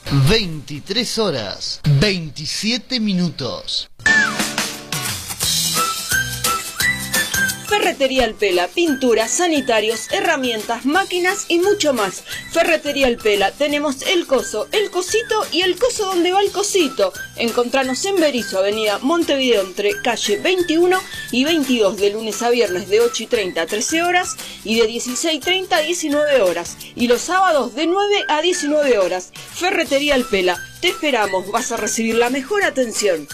23 horas, 27 minutos. Ferretería El Pela, pinturas, sanitarios, herramientas, máquinas y mucho más. Ferretería El Pela, tenemos el coso, el cosito y el coso donde va el cosito. Encontranos en Berisso, avenida Montevideo, entre calle 21 y 22, de lunes a viernes de 8:30 a 13 horas y de 16:30 a 19 horas. Y los sábados de 9 a 19 horas. Ferretería El Pela, te esperamos, vas a recibir la mejor atención.